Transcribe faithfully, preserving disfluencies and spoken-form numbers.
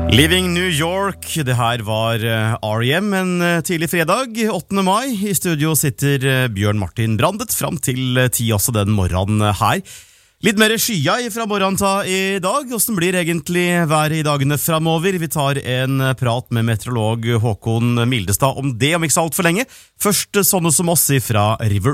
Living New York, det her var R E M en tidlig fredag, åttende mai. I studio sitter Bjørn Martin Brandet fram til ti også den morgenen her. Litt mer skya fra morgenen ta i dag. Hvordan blir egentlig været i dagene fremover? Vi tar en prat med meteorolog Håkon Mildestad om det om ikke så alt for lenge. Først sånne som oss fra River.